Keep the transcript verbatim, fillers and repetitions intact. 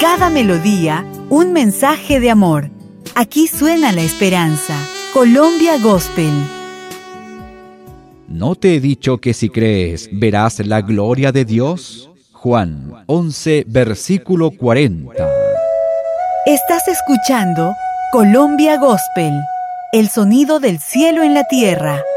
cada melodía, un mensaje de amor. Aquí suena la esperanza. Colombia Gospel. ¿No te he dicho que si crees, verás la gloria de Dios? Juan once, versículo cuarenta. Estás escuchando Colombia Gospel, el sonido del cielo en la tierra.